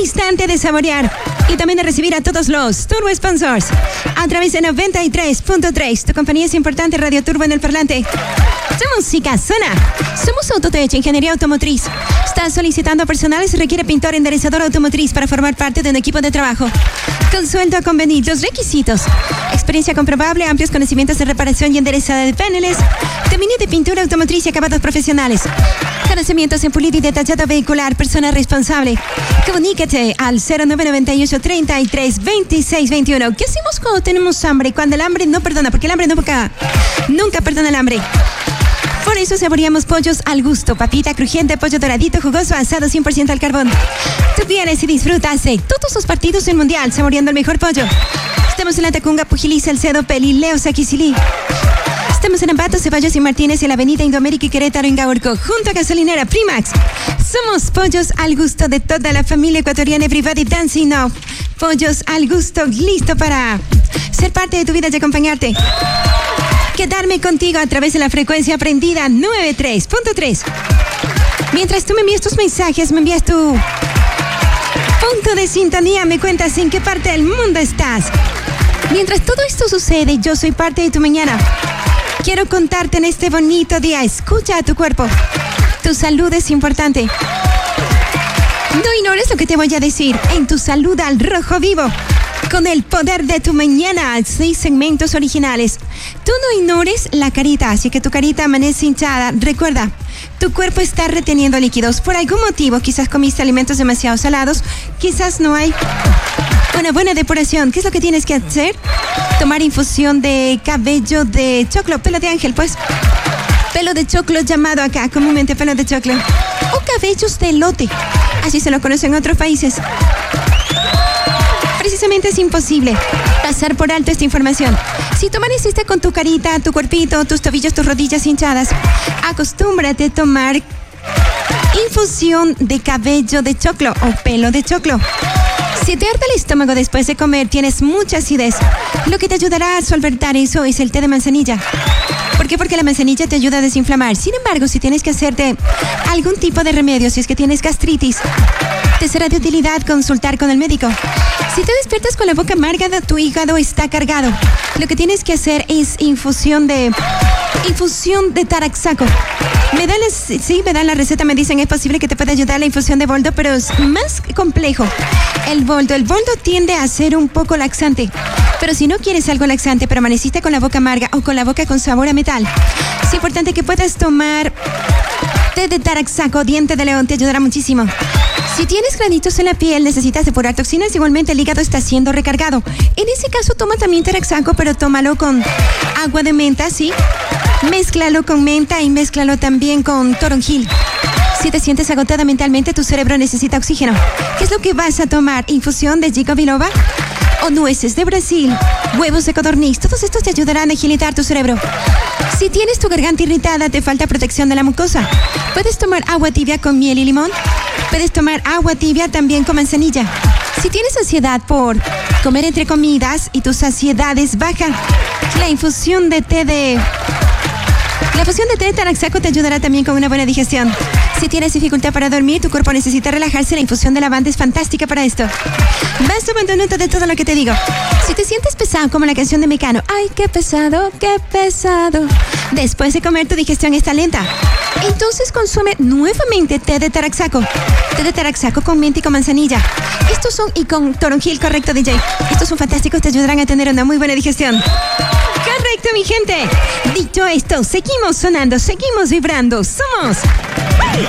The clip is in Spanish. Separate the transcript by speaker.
Speaker 1: instante de saborear y también de recibir a todos los Turbo Sponsors a través de 93.3. Tu compañía es importante, Radio Turbo en el parlante. Tu música suena. Somos Autotech, Ingeniería Automotriz. ¿Estás solicitando personal? Se requiere pintor enderezador automotriz para formar parte de un equipo de trabajo. Con sueldo convenido. Requisitos: experiencia comprobable, amplios conocimientos de reparación y enderezada de paneles, dominio de pintura automotriz y acabados profesionales, conocimientos en pulido y detallado vehicular, persona responsable. Comunícate al 0998 33 26 21. ¿Qué hacemos cuando tenemos hambre? Cuando el hambre no perdona, porque el hambre nunca perdona el hambre. Por eso saboreamos pollos al gusto, papita crujiente, pollo doradito, jugoso, asado 100% al carbón. Tú vienes y disfrutas de todos los partidos del Mundial saboreando el mejor pollo. Estamos en La Tacunga, Pujilí, Salcedo, Peli, Leo, Saquicilí. Estamos en Ambato, Ceballos y Martínez, en la avenida Indoamérica y Querétaro, en Gaurco, junto a Gasolinera Primax. Somos pollos al gusto de toda la familia ecuatoriana. Everybody dancing now. Pollos al gusto, listo para ser parte de tu vida y acompañarte. Quedarme contigo a través de la frecuencia prendida 93.3. Mientras tú me envías tus mensajes, me envías tu punto de sintonía, me cuentas en qué parte del mundo estás. Mientras todo esto sucede, yo soy parte de tu mañana. Quiero contarte en este bonito día, escucha a tu cuerpo. Tu salud es importante. No ignores lo que te voy a decir. En tu salud al rojo vivo. Con el poder de tu mañana, 6 segmentos originales. Tú no ignores la carita, así que tu carita amanece hinchada. Recuerda, tu cuerpo está reteniendo líquidos. Por algún motivo, quizás comiste alimentos demasiado salados, quizás no hay una buena depuración. ¿Qué es lo que tienes que hacer? Tomar infusión de cabello de choclo, pelo de ángel, pues. Pelo de choclo llamado acá, comúnmente pelo de choclo. O cabellos de elote, así se lo conocen en otros países. Precisamente es imposible pasar por alto esta información. Si tú amaneciste con tu carita, tu cuerpito, tus tobillos, tus rodillas hinchadas, acostúmbrate a tomar infusión de cabello de choclo o pelo de choclo. Si te arde el estómago después de comer, tienes mucha acidez, lo que te ayudará a solventar eso es el té de manzanilla. ¿Por qué? Porque la manzanilla te ayuda a desinflamar. Sin embargo, si tienes que hacerte algún tipo de remedio, si es que tienes gastritis, te será de utilidad consultar con el médico. Si te despiertas con la boca amarga, tu hígado está cargado. Lo que tienes que hacer es infusión de taraxaco. Me dan la receta, me dicen es posible que te pueda ayudar la infusión de boldo, pero es más complejo. El boldo tiende a ser un poco laxante. Pero si no quieres algo laxante, pero amaneciste con la boca amarga o con la boca con sabor a metal, es importante que puedas tomar té de taraxaco, diente de león, te ayudará muchísimo. Si tienes granitos en la piel, necesitas depurar toxinas, igualmente el hígado está siendo recargado. En ese caso, toma también taraxaco, pero tómalo con agua de menta, ¿sí? Mézclalo con menta y mézclalo también con toronjil. Si te sientes agotada mentalmente, tu cerebro necesita oxígeno. ¿Qué es lo que vas a tomar? ¿Infusión de ginkgo biloba? ¿O nueces de Brasil? ¿Huevos de codorniz? Todos estos te ayudarán a agilitar tu cerebro. Si tienes tu garganta irritada, te falta protección de la mucosa. Puedes tomar agua tibia con miel y limón. Puedes tomar agua tibia también con manzanilla. Si tienes ansiedad por comer entre comidas y tu saciedad es baja, la infusión de té de taraxaco te ayudará también con una buena digestión. Si tienes dificultad para dormir, tu cuerpo necesita relajarse, la infusión de lavanda es fantástica para esto. Vas tomando nota de todo lo que te digo. Si te sientes pesado, como la canción de Mecano, ¡ay, qué pesado, qué pesado! Después de comer, tu digestión está lenta. Entonces consume nuevamente té de taraxaco. Té de taraxaco con menta y con manzanilla. Estos son, y con toronjil, correcto, DJ. Estos son fantásticos, te ayudarán a tener una muy buena digestión. Correcto, mi gente. Dicho esto, seguimos sonando, seguimos vibrando. Somos